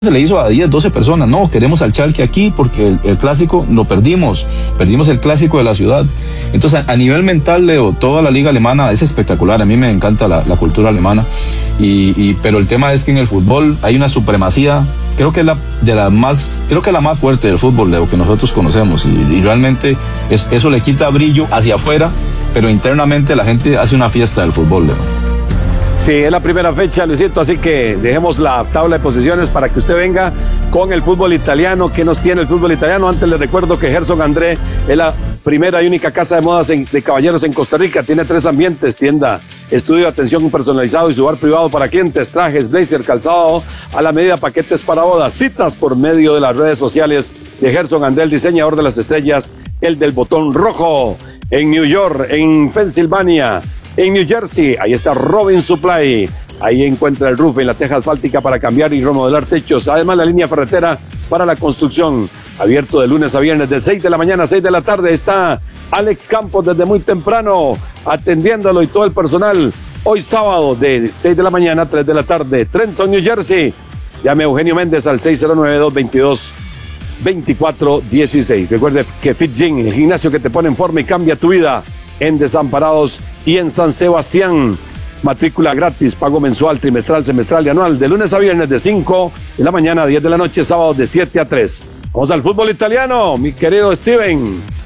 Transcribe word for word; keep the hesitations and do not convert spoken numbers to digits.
se le hizo a diez, doce personas. No, queremos al Schalke aquí porque el, el clásico lo perdimos, perdimos el clásico de la ciudad. Entonces, a, a nivel mental, Leo, toda la liga alemana es espectacular. A mí me encanta la, la cultura alemana, y, y, pero el tema es que en el fútbol hay una supremacía, creo que es la de la más, creo que es la más fuerte del fútbol, Leo, que nosotros conocemos, y, y realmente es, eso le quita brillo hacia afuera, pero internamente la gente hace una fiesta del fútbol, Leo. Sí, es la primera fecha, Luisito, así que dejemos la tabla de posiciones para que usted venga con el fútbol italiano. ¿Qué nos tiene el fútbol italiano? Antes les recuerdo que Gerson André es la primera y única casa de modas en, de caballeros en Costa Rica. Tiene tres ambientes: tienda, estudio de atención personalizado y su bar privado para clientes, trajes, blazer, calzado a la medida, paquetes para bodas, citas por medio de las redes sociales de Gerson André, el diseñador de las estrellas, el del botón rojo. En New York, en Pensilvania, en New Jersey, ahí está Robin Supply. Ahí encuentra el roof en la teja asfáltica para cambiar y remodelar techos. Además, la línea ferretera para la construcción. Abierto de lunes a viernes de seis de la mañana a seis de la tarde. Está Alex Campos desde muy temprano atendiéndolo y todo el personal. Hoy sábado de seis de la mañana a tres de la tarde. Trenton, New Jersey. Llame a Eugenio Méndez al seis cero nueve, dos veintidós, veinticuatro dieciséis. Recuerde que Fit Gym, el gimnasio que te pone en forma y cambia tu vida, en Desamparados y en San Sebastián. Matrícula gratis, pago mensual, trimestral, semestral y anual, de lunes a viernes de cinco de la mañana a diez de la noche, sábados de siete a tres. Vamos al fútbol italiano, mi querido Steven.